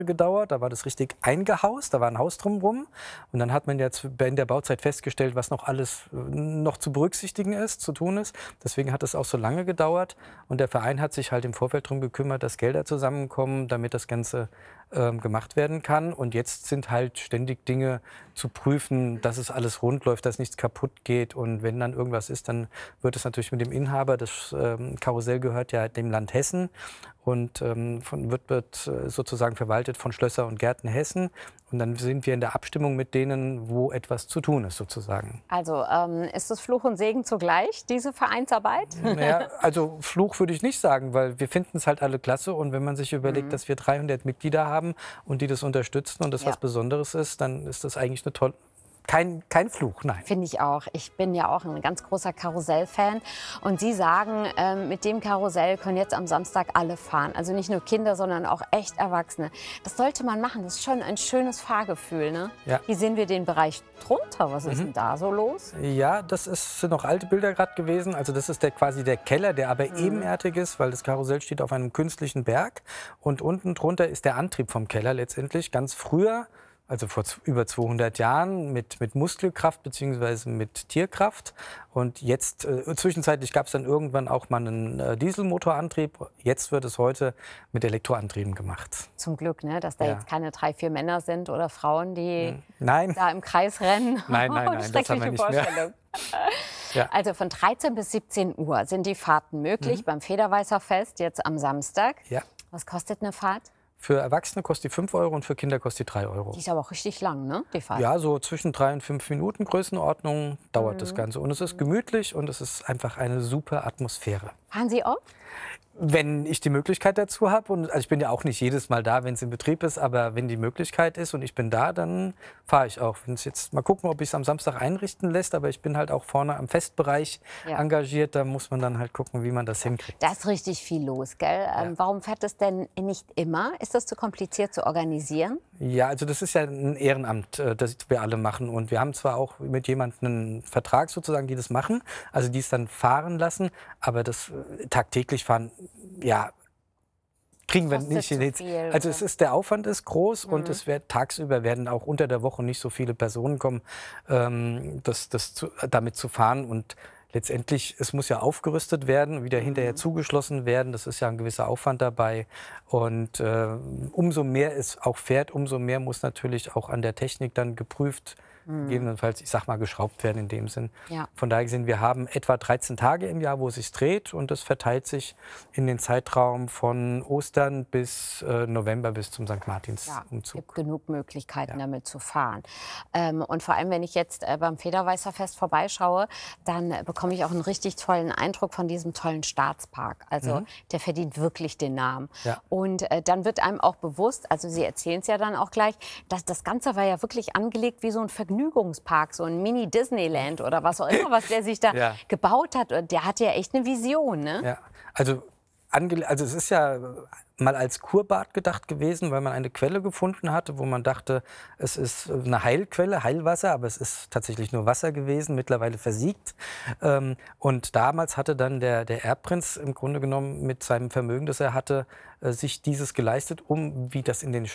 gedauert, da war das richtig eingehaust, da war ein Haus drumherum und dann hat man jetzt in der Bauzeit festgestellt, was noch alles noch zu berücksichtigen ist, zu tun ist. Deswegen hat es auch so lange gedauert und der Verein hat sich halt im Vorfeld darum gekümmert, dass Gelder zusammenkommen, damit das Ganze gemacht werden kann. Und jetzt sind halt ständig Dinge zu prüfen, dass es alles rund läuft, dass nichts kaputt geht. Und wenn dann irgendwas ist, dann wird es natürlich mit dem Inhaber, das Karussell gehört ja dem Land Hessen und wird sozusagen verwaltet von Schlösser und Gärten Hessen. Und dann sind wir in der Abstimmung mit denen, wo etwas zu tun ist sozusagen. Also ist es Fluch und Segen zugleich, diese Vereinsarbeit? Naja, also Fluch würde ich nicht sagen, weil wir finden es halt alle klasse. Und wenn man sich überlegt, dass wir 300 Mitglieder haben und die das unterstützen und das was Besonderes ist, dann ist das eigentlich eine tolle... Kein Fluch, nein. Finde ich auch. Ich bin ja auch ein ganz großer Karussell-Fan. Und Sie sagen, mit dem Karussell können jetzt am Samstag alle fahren. Also nicht nur Kinder, sondern auch echt Erwachsene. Das sollte man machen. Das ist schon ein schönes Fahrgefühl. Ne? Ja. Hier sehen wir den Bereich drunter. Was ist denn da so los? Ja, sind noch alte Bilder gerade gewesen. Also das ist quasi der Keller, der aber ebenerdig ist, weil das Karussell steht auf einem künstlichen Berg. Und unten drunter ist der Antrieb vom Keller letztendlich. Ganz früher, also vor über 200 Jahren, mit Muskelkraft bzw. mit Tierkraft. Und jetzt, zwischenzeitlich gab es dann irgendwann auch mal einen Dieselmotorantrieb. Jetzt wird es heute mit Elektroantrieben gemacht. Zum Glück, ne? Dass da jetzt keine 3, 4 Männer sind oder Frauen, die Nein. da im Kreis rennen. Nein, das haben wir nicht mehr. Ja. Also von 13 bis 17 Uhr sind die Fahrten möglich beim Federweißer Fest, jetzt am Samstag. Ja. Was kostet eine Fahrt? Für Erwachsene kostet die 5 € und für Kinder kostet die 3 €. Die ist aber auch richtig lang, ne, die Fahrt? Ja, so zwischen 3 und 5 Minuten Größenordnung dauert das Ganze. Und es ist gemütlich und es ist einfach eine super Atmosphäre. Fahren Sie oft? Wenn ich die Möglichkeit dazu habe, und also ich bin ja auch nicht jedes Mal da, wenn es in Betrieb ist, aber wenn die Möglichkeit ist und ich bin da, dann fahre ich auch. Wenn es jetzt mal gucken, ob ich es am Samstag einrichten lässt, aber ich bin halt auch vorne am Festbereich engagiert, da muss man dann halt gucken, wie man das hinkriegt. Da ist richtig viel los, gell? Warum fährt es denn nicht immer? Ist das zu kompliziert zu organisieren? Ja, also das ist ja ein Ehrenamt, das wir alle machen. Und wir haben zwar auch mit jemandem einen Vertrag sozusagen, die das machen, also die es dann fahren lassen, aber das tagtäglich fahren, ja, kriegen wir nicht hin. Also es ist, der Aufwand ist groß und es wird tagsüber werden auch unter der Woche nicht so viele Personen kommen, damit zu fahren. Und letztendlich, es muss ja aufgerüstet werden, wieder hinterher zugeschlossen werden. Das ist ja ein gewisser Aufwand dabei. Und umso mehr es auch fährt, umso mehr muss natürlich auch an der Technik dann geprüft gegebenenfalls, ich sag mal, geschraubt werden in dem Sinn. Ja. Von daher gesehen, wir haben etwa 13 Tage im Jahr, wo es sich dreht und das verteilt sich in den Zeitraum von Ostern bis November bis zum St. Martins-Umzug. Ja, es gibt genug Möglichkeiten, damit zu fahren. Und vor allem, wenn ich jetzt beim Federweißer Fest vorbeischaue, dann bekomme ich auch einen richtig tollen Eindruck von diesem tollen Staatspark. Also der verdient wirklich den Namen. Ja. Und dann wird einem auch bewusst, also Sie erzählen es ja dann auch gleich, dass das Ganze war ja wirklich angelegt wie so ein Vergnügungspark, so ein Mini-Disneyland oder was auch immer, was der sich da gebaut hat. Und der hatte ja echt eine Vision, ne? Ja, also es ist ja mal als Kurbad gedacht gewesen, weil man eine Quelle gefunden hatte, wo man dachte, es ist eine Heilquelle, Heilwasser, aber es ist tatsächlich nur Wasser gewesen, mittlerweile versiegt. Und damals hatte dann der Erbprinz im Grunde genommen mit seinem Vermögen, das er hatte, sich dieses geleistet, um, wie das in den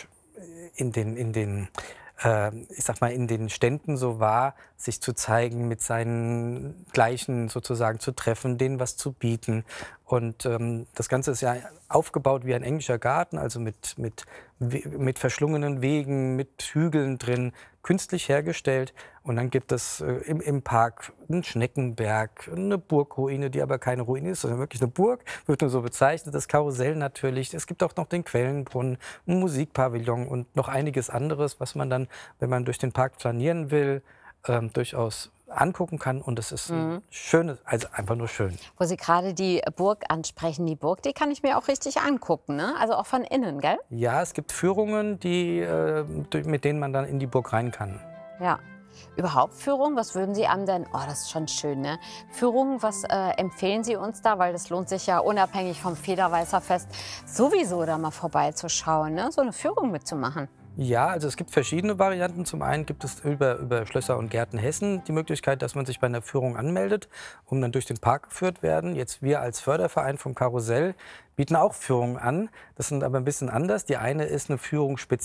ich sag mal, in den Ständen so war, sich zu zeigen, mit seinen Gleichen sozusagen zu treffen, denen was zu bieten. Und das Ganze ist ja aufgebaut wie ein englischer Garten, also mit verschlungenen Wegen, mit Hügeln drin, künstlich hergestellt. Und dann gibt es im Park einen Schneckenberg, eine Burgruine, die aber keine Ruine ist, sondern wirklich eine Burg, wird nur so bezeichnet. Das Karussell natürlich. Es gibt auch noch den Quellenbrunnen, ein Musikpavillon und noch einiges anderes, was man dann, wenn man durch den Park flanieren will, durchaus angucken kann. Und es ist ein schönes, also einfach nur schön. Wo Sie gerade die Burg ansprechen, die Burg, die kann ich mir auch richtig angucken, ne? Also auch von innen, gell? Ja, es gibt Führungen, mit denen man dann in die Burg rein kann. Ja. Überhaupt Führung, was würden Sie einem denn, oh, das ist schon schön, ne? Führung, was empfehlen Sie uns da? Weil das lohnt sich ja unabhängig vom Federweißer Fest sowieso da mal vorbeizuschauen, ne? So eine Führung mitzumachen. Ja, also es gibt verschiedene Varianten. Zum einen gibt es über Schlösser und Gärten Hessen die Möglichkeit, dass man sich bei einer Führung anmeldet, um dann durch den Park geführt werden. Jetzt wir als Förderverein vom Karussell bieten auch Führungen an. Das sind aber ein bisschen anders. Die eine ist eine Führung speziell